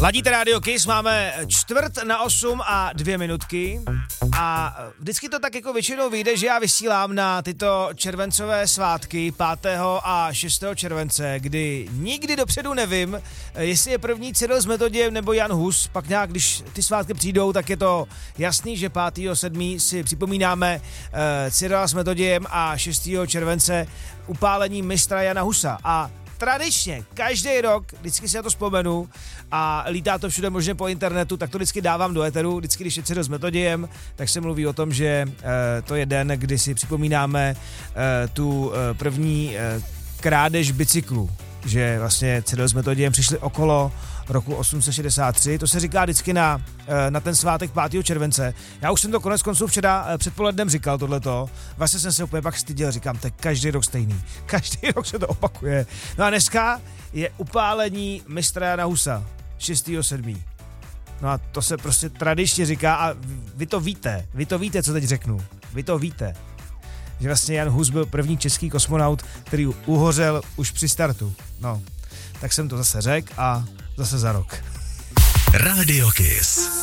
Ladíte Radio Kiss, máme 7:45 a 2 minutky a vždycky to tak jako většinou vyjde, že já vysílám na tyto červencové svátky 5. a 6. července, kdy nikdy dopředu nevím, jestli je první Cyril s Metodějem nebo Jan Hus, pak nějak, když ty svátky přijdou, tak je to jasný, že 5. 7. si připomínáme Cyrila s Metodějem a 6. července upálení mistra Jana Husa a tradičně, každý rok, vždycky si na to vzpomenu a lítá to všude možně po internetu, tak to vždycky dávám do éteru, vždycky, když je Cyril s Metodějem, tak se mluví o tom, že to je den, kdy si připomínáme tu první krádež bicyklu, že vlastně Cyril s Metodějem přišli okolo roku 863, to se říká vždycky na ten svátek 5. července. Já už jsem to konec konců včera předpolednem říkal tohleto, vlastně jsem se úplně pak styděl, říkám, to je každý rok stejný, každý rok se to opakuje. No a dneska je upálení mistra Jana Husa, 6. 7. No a to se prostě tradičně říká a vy to víte, co teď řeknu, vy to víte, že vlastně Jan Hus byl první český kosmonaut, který uhořel už při startu, no, tak jsem to zase řekl a zase za rok. Radio Kiss.